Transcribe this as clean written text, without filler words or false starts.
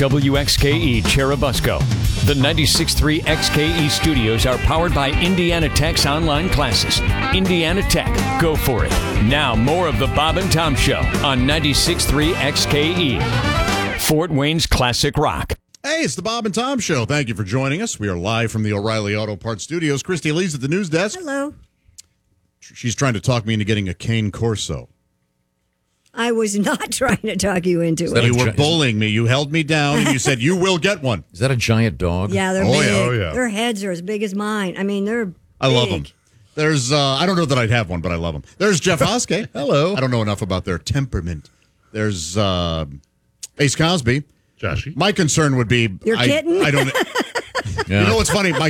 WXKE Cherubusco. The 96.3 XKE studios are powered by Indiana Tech's online classes. Indiana Tech, go for it. Now, more of the Bob and Tom Show on 96.3 XKE. Fort Wayne's Classic Rock. Hey, it's the Bob and Tom Show. Thank you for joining us. We are live from the O'Reilly Auto Parts Studios. Christy Lee's at the news desk. Hello. She's trying to talk me into getting a cane Corso. I was not trying to talk you into it. You were bullying me. You held me down, and you said, you will get one. Is that a giant dog? Yeah, they're big. Oh, yeah. Their heads are as big as mine. I mean, they're I big. love them. There's, I don't know that I'd have one, but I love them. There's Jeff Hoske. Hello. I don't know enough about their temperament. There's Ace Cosby. Joshy. My concern would be... Your kitten? I don't... Yeah. You know what's funny? My